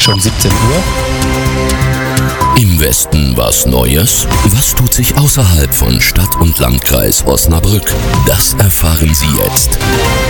schon 17 Uhr. Im Westen was Neues? Was tut sich außerhalb von Stadt und Landkreis Osnabrück? Das erfahren Sie jetzt.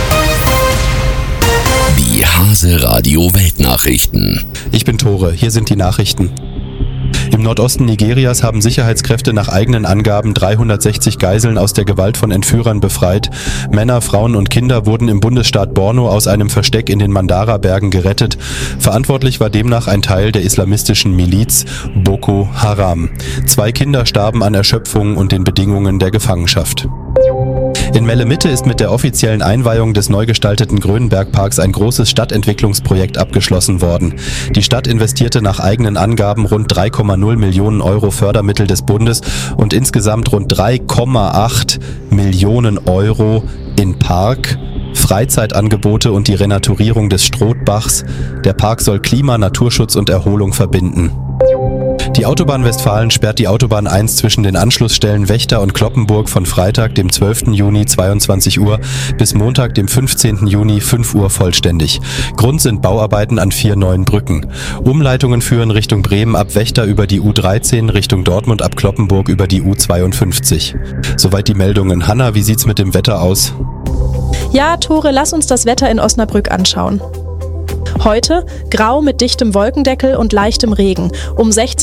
Die Hase Radio Weltnachrichten. Ich bin Tore, hier sind die Nachrichten. Im Nordosten Nigerias haben Sicherheitskräfte nach eigenen Angaben 360 Geiseln aus der Gewalt von Entführern befreit. Männer, Frauen und Kinder wurden im Bundesstaat Borno aus einem Versteck in den Mandara-Bergen gerettet. Verantwortlich war demnach ein Teil der islamistischen Miliz Boko Haram. 2 Kinder starben an Erschöpfung und den Bedingungen der Gefangenschaft. In Melle-Mitte ist mit der offiziellen Einweihung des neu gestalteten Grönbergparks ein großes Stadtentwicklungsprojekt abgeschlossen worden. Die Stadt investierte nach eigenen Angaben rund 3,0 Millionen Euro Fördermittel des Bundes und insgesamt rund 3,8 Millionen Euro in Park, Freizeitangebote und die Renaturierung des Strothbachs. Der Park soll Klima, Naturschutz und Erholung verbinden. Die Autobahn Westfalen sperrt die Autobahn 1 zwischen den Anschlussstellen Wächter und Cloppenburg von Freitag, dem 12. Juni 22 Uhr bis Montag, dem 15. Juni 5 Uhr vollständig. Grund sind Bauarbeiten an 4 neuen Brücken. Umleitungen führen Richtung Bremen ab Wächter über die U13, Richtung Dortmund ab Cloppenburg über die U52. Soweit die Meldungen. Hanna, wie sieht's mit dem Wetter aus? Ja, Tore, lass uns das Wetter in Osnabrück anschauen. Heute grau mit dichtem Wolkendeckel und leichtem Regen. Um 16